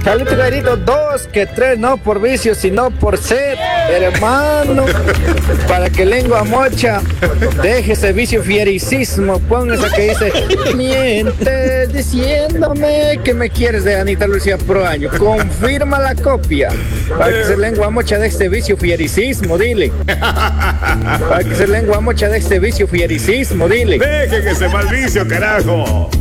Carlito Garrido, 2, que 3, no por vicio, sino por sed, hermano. Para que lengua mocha deje ese vicio fiericismo. Pon esa que dice, mientes diciéndome que me quieres de Anita Lucía Proaño. Confirma la copia. Para que se lengua mocha de este vicio fiericismo, dile. Para que se lengua mocha de este vicio fiericismo, dile. Deje que se va el vicio, carajo.